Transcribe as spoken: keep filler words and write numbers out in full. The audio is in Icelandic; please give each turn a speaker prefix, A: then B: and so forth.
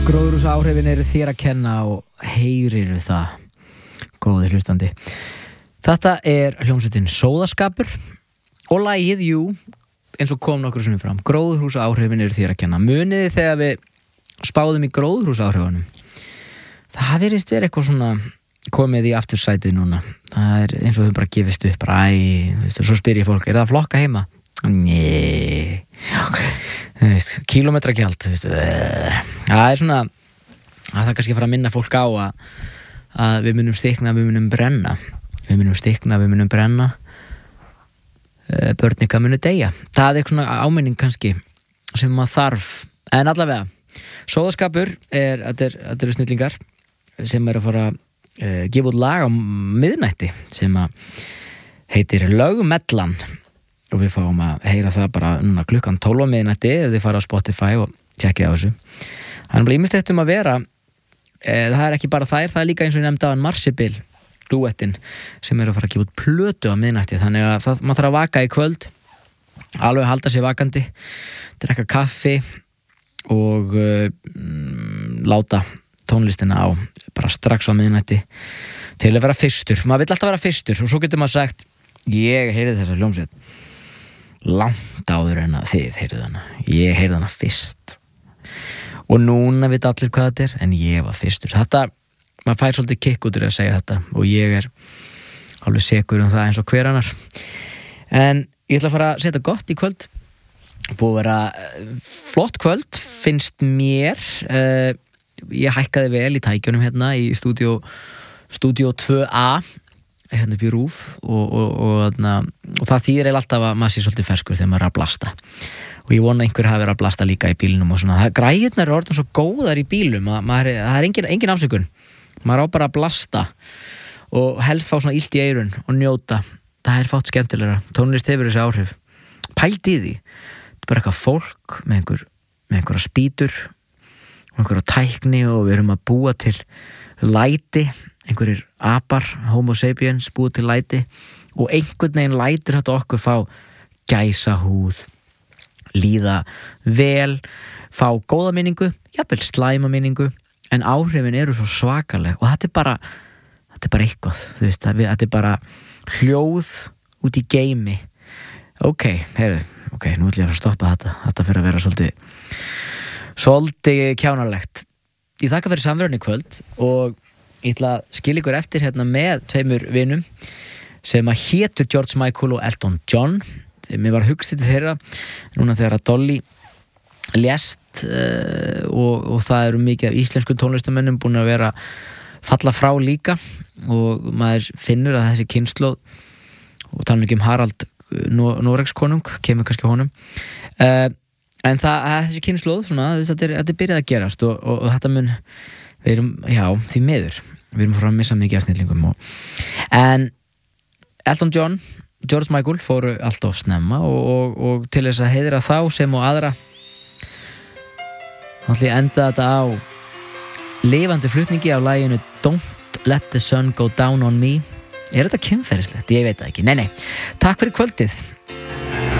A: Gróðurhúsaáhrifin eru þér að kenna og heyriru það, góði hlustandi. Þetta er hljómsveitin Sóðaskapur og lagið, jú, eins og kom nokkur sinnum fram. Gróðurhúsaáhrifin eru þér að kenna. Muniði þegar við spáðum í gróðurhúsaáhrifunum. Það virðist verið eitthvað svona komið í aftursætið núna. Það er eins og þau bara gefist upp. Bara, æ, þú veist, svo spyr ég fólk, er það að flokka heima? Nei, ok, þú veist, kílómetragjald, þú veist, það er svona, það er kannski að fara að minna fólk á að, að við munum stikna, við munum brenna, við munum stikna, við munum brenna, börn ykkar munu deyja. Það er svona áminning kannski sem maður þarf, en allavega, Sóðaskapur er, þetta er, þetta eru snillingar sem er að fara að uh, gefa út lag á miðnætti sem að heitir Lögmellan. Og við fáum að heyra það bara núna klukkan tólf á miðnætti ef þið fara á Spotify og tjekkið á þessu. Það er bara ýmislegt um að vera, e, það er ekki bara þær, það er líka eins og ég nefndi á en Marsibil, dúettin, sem er að fara að gefa út plötu á miðnætti, þannig að það, maður þarf að vaka í kvöld, alveg halda sér vakandi, drekka kaffi og mm, láta tónlistina á bara strax á miðnætti til að vera fyrstur. Maður vill alltaf vera fyrstur og svo getur maður sagt, ég heyrði þessa hljómsveit langt áður en að þið heyrðu hana, ég heyrði hana fyrst og núna veit allir hvað þetta er en ég var fyrstur. Þetta, maður fær svolítið kikk út úr að segja þetta og ég er alveg sekur um það eins og hver annar. En ég ætla að fara að setja gott í kvöld, búið að vera flott kvöld finnst mér. uh, ég hækkaði vel í tækjunum hérna í stúdíó stúdíó tvö A hérna upp í rúf og, og, og, og, og það þýðir eiginlega alltaf að maður sé svolítið ferskur þegar maður er að blasta og ég vona einhver hafi verið að blasta líka í bílnum og svona, það græðirnar eru orðin svo góðar í bílum að maður, það er engin, engin afsökun, maður á bara að blasta og helst fá svona illt í eyrun og njóta, það er fátt skemmtilegra, tónlist hefur þessi áhrif, pælt í því, þetta er bara eitthvað fólk með einhver, með einhverja spýtur og einhverja tækni og við erum að búa til læti, einhverjir apar, homo sapiens búið til læti og einhvern veginn lætur þetta okkur fá gæsa húð, líða vel, fá góða minningu, jafnvel slæma minningu, en áhrifin eru svo svakaleg og þetta er bara, þetta er bara eitthvað, þú veist, þetta er bara hljóð út í geimi. Ok, heyrðu, ok, nú ætlum ég að fara að stoppa þetta, þetta fyrir að vera svolítið, svolítið kjánalegt. Ég þakka fyrir samverðan í kvöld og ég ætla að skilja ykkur eftir hérna með tveimur vinum sem að hétu George Michael og Elton John. Mér var hugsið til þeirra núna þegar að Dolly lést uh, og, og það eru mikið af íslenskum tónlistamönnum búin að vera falla frá líka og maður finnur að þessi kynslóð og tala ekki um Harald Noregskonung, kemur kannski honum uh, en það, þessi kynslóð svona, þetta er, þetta er byrjað að gerast og, og, og þetta mun við erum, já, því miður við erum frá að missa mikið af snillingum og, en Elton John, George Michael fóru alltaf snemma og, og, og til þess að heiðra þá sem og aðra þá ætla ég að enda þetta á lifandi flutningi á laginu Don't Let the Sun Go Down on Me. Er þetta kynferðislegt? Ég veit það ekki, nei nei. Takk fyrir kvöldið.